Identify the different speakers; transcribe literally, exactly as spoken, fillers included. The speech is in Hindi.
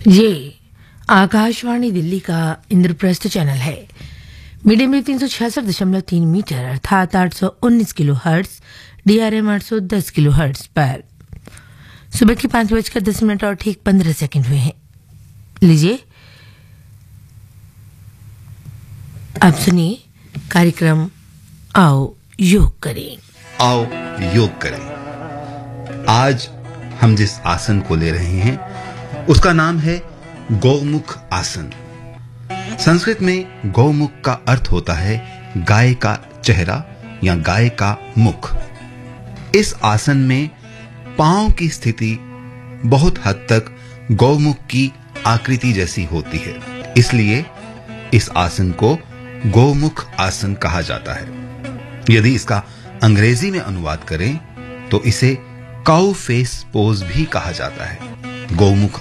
Speaker 1: ये आकाशवाणी दिल्ली का इंद्रप्रस्थ चैनल है। मीडियम वेव तीन सौ छियासठ दशमलव तीन मीटर अर्थात आठ सौ उन्नीस किलो हर्ट्ज, डीआरएम आठ सौ दस किलो हर्ट्ज पर सुबह के पांच बजकर दस मिनट और ठीक पंद्रह सेकंड हुए हैं। लीजिए अब सुनिए कार्यक्रम आओ योग करें।
Speaker 2: आओ योग करें। आज हम जिस आसन को ले रहे हैं उसका नाम है गौमुख आसन। संस्कृत में गौमुख का अर्थ होता है गाय का चेहरा या गाय का मुख। इस आसन में पांव की स्थिति बहुत हद तक गौमुख की आकृति जैसी होती है, इसलिए इस आसन को गौमुख आसन कहा जाता है। यदि इसका अंग्रेजी में अनुवाद करें तो इसे काउ फेस पोज भी कहा जाता है। गौमुख